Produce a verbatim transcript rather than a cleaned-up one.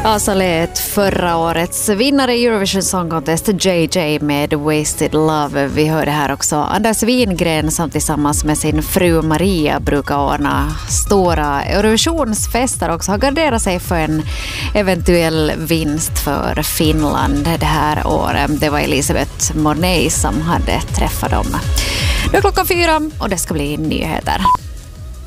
Ja, så lät förra årets vinnare i Eurovision Song Contest J J med Wasted Love. Vi hörde här också Anders Wingren som tillsammans med sin fru Maria brukar ordna stora Eurovisionsfester också har garderat sig för en eventuell vinst för Finland det här året. Det var Elisabeth Mornay som hade träffat dem. Nu är klockan fyra och det ska bli nyheter.